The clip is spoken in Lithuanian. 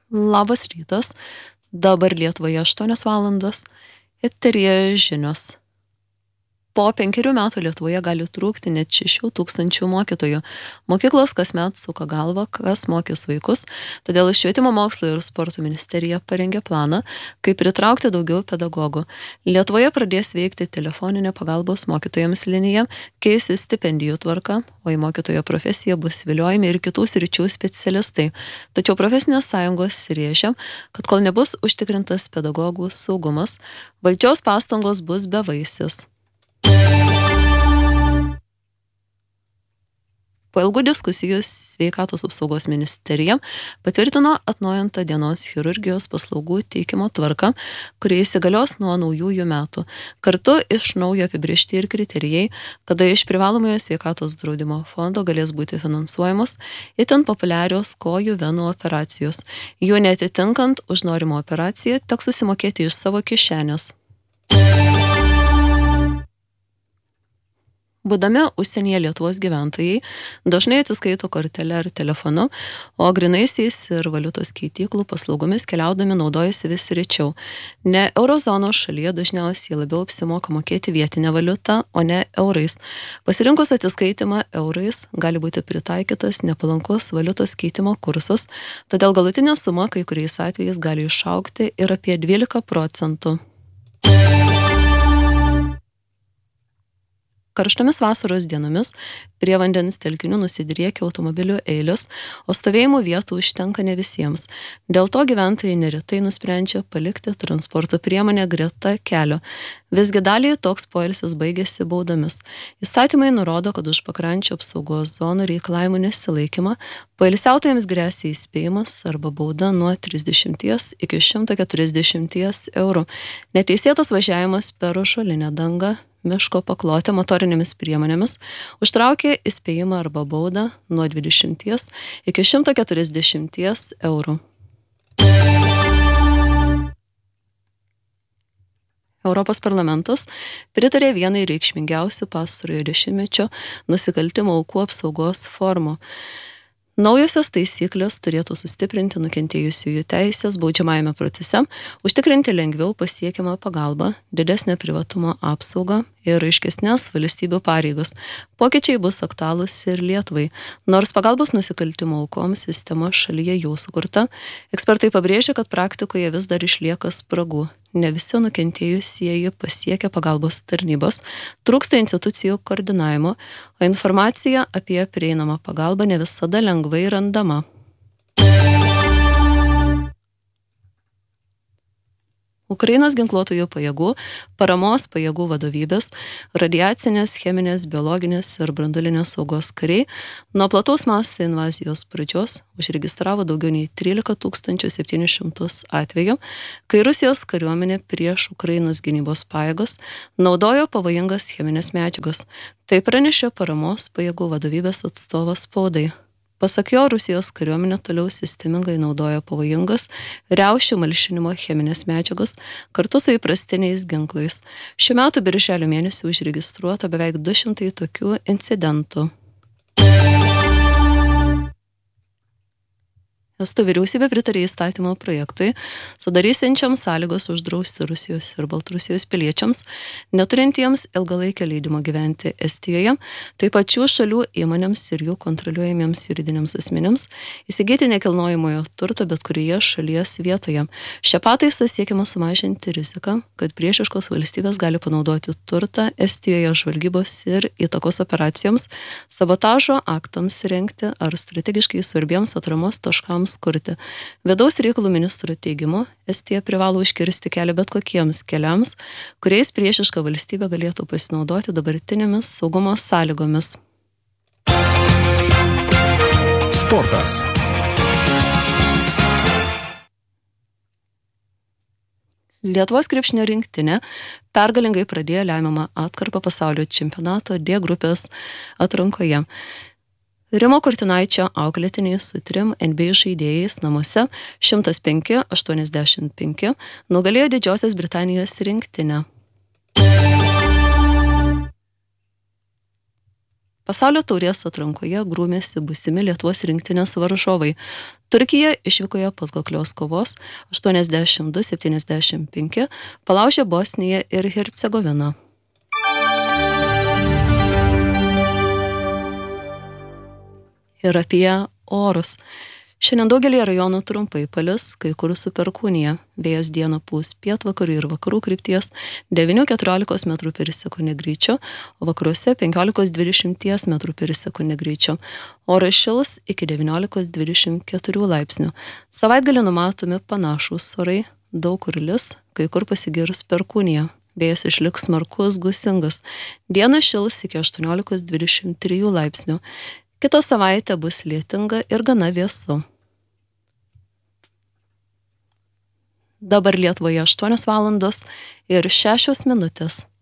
Labas rytas, dabar Lietuvoje 8 valandos, eteryje žinios. Po 5 metų Lietuvoje gali trūkti net 6 000 mokytojų. Mokyklos kasmet suka galvą, kas mokys vaikus, todėl Švietimo mokslo ir sporto ministerija parengė planą, kaip pritraukti daugiau pedagogų. Lietuvoje pradės veikti telefoninė pagalbos mokytojams linija, keisis stipendijų tvarka, o į mokytojo profesiją bus viliojami ir kitų sričių specialistai. Tačiau profesinės sąjungos rėžia, kad kol nebus užtikrintas pedagogų saugumas, valdžios pastangos bus bevaisės. Po ilgų diskusijų Sveikatos apsaugos ministerija patvirtino atnaujintą dienos chirurgijos paslaugų teikimo tvarką, kurie įsigalios nuo naujųjų metų. Kartu iš naujo apibrėžti ir kriterijai, kada iš privalomojo sveikatos draudimo fondo galės būti finansuojamos itin populiarios kojų venų operacijos. Jų netitinkant už norimą operaciją teks susimokėti iš savo kišenės. Būdami užsienyje Lietuvos gyventojai dažnai atsiskaito kortele ar telefonu, o grynaisiais ir valiutos keityklų paslaugomis keliaudami naudojasi vis rečiau. Ne eurozonos šalyje dažniausiai labiau apsimoka mokėti vietinę valiutą, o ne eurais. Pasirinkus atsiskaitimą eurais gali būti pritaikytas nepalankus valiutos keitimo kursas, todėl galutinė suma kai kuriais atvejais gali išaugti ir apie 12%. Karštomis vasaros dienomis prie vandens telkinių nusidriekia automobilių eilės, o stovėjimo vietų užtenka ne visiems. Dėl to gyventojai neretai nusprendžia palikti transporto priemonę greta kelio. Visgi daliai toks poilsis baigėsi baudomis. Įstatymai nurodo, kad už pakrančių apsaugos zonų reikalavimų nesilaikymą poilsiautojams gresia įspėjimas arba bauda nuo 30 iki 140 eurų. Neteisėtas važiavimas per ąžuolinę dangą, miško paklotę motorinėmis priemonėmis užtraukė įspėjimą arba baudą nuo 20 iki 140 eurų. Europos parlamentas pritarė vienai reikšmingiausių pastarojo dešimtmečio nusikaltimo aukų apsaugos formų. Naujosios taisyklės turėtų sustiprinti nukentėjusiųjų teisės baudžiamajame procese, užtikrinti lengviau pasiekiamą pagalbą, didesnę privatumo apsaugą ir aiškesnės valstybių pareigas. Pokyčiai bus aktualūs ir Lietuvai. Nors pagalbos nusikaltimo aukoms sistema šalyje jau sukurta, ekspertai pabrėžia, kad praktikoje vis dar išlieka spragų. Ne visi nukentėjusieji pasiekia pagalbos tarnybos, trūksta institucijų koordinavimo, o informacija apie prieinamą pagalbą ne visada lengvai randama. Ukrainos ginkluotojų pajėgų, paramos pajėgų vadovybės, radiacinės, cheminės, biologinės ir branduolinės saugos kariai nuo plataus masto invazijos pradžios užregistravo daugiau nei 13 700 atvejų, kai Rusijos kariuomenė prieš Ukrainos gynybos pajėgas naudojo pavojingas cheminės medžiagas. Tai pranešė paramos pajėgų vadovybės atstovas spaudai. Pasak jo, Rusijos kariuomenė toliau sistemingai naudoja pavojingas riaušių malšinimo cheminės medžiagas kartu su įprastiniais ginklais. Šių metų birželio mėnesį užregistruota beveik 200 tokių incidentų. Estų vyriausybė pritarė įstatymo projektui, sudarysiančiam sąlygos uždrausti Rusijos ir Baltarusijos piliečiams, neturintiems ilgalaikio leidimo gyventi Estijoje, taip pat šių šalių įmonėms ir jų kontroliuojamiems juridiniams asmenims įsigyti nekilnojamojo turto bet kurioje šalies vietoje. Šią pataisą siekiama sumažinti riziką, kad priešiškos valstybės gali panaudoti turtą Estijoje žvalgybos ir įtakos operacijoms, sabotažo aktams rengti ar strategiškai svarbiems atramos taškams kurti. Vidaus reikalų ministro teigimu, Estija privalo užkirsti kelią bet kokiems keliams, kuriais priešiška valstybė galėtų pasinaudoti dabartinėmis saugumo sąlygomis. Sportas. Lietuvos krepšinio rinktinė pergalingai pradėjo lemiamą atkarpą pasaulio čempionato D grupės atrankoje. Rimo Kurtinaičio auklėtiniai su 3 NBA žaidėjais namuose 105-85 nugalėjo Didžiosios Britanijos rinktinę. Pasaulio taurės atrankoje grūmėsi būsimi Lietuvos rinktinės varžovai. Turkija išvykoje patkaklios kovos 82-75 palaužė Bosniją ir Hercegoviną. Ir apie orus. Šiandien daugelį rajonų trumpai palis, kai kur su perkūnija. Vėjas dieną pūs pietvakarių ir vakarų krypties 9-14 metrų per sekundę greičio, o vakaruose 15-20 metrų per sekundę greičio. Oras šils iki 19-24 laipsnių. Savaitgalį numatomi panašūs orai, daug kur lis, kai kur pasigirs perkūnija. Vėjas išliks smarkus, gūsingas. Dieną šils iki 18-23 laipsnių. Kita savaitė bus lietinga ir gana vėsu. Dabar Lietuvoje 8 valandos ir 6 minutės.